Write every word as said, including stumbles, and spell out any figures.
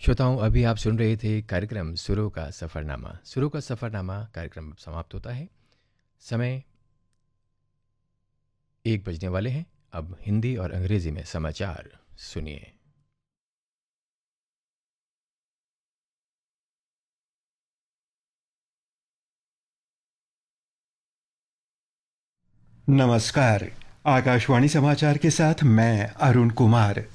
श्रोताओं, अभी आप सुन रहे थे कार्यक्रम सुरों का सफ़रनामा। सुरों का सफ़रनामा कार्यक्रम अब समाप्त होता है। समय एक बजने वाले हैं। अब हिंदी और अंग्रेज़ी में समाचार सुनिए। नमस्कार। आकाशवाणी समाचार के साथ मैं अरुण कुमार।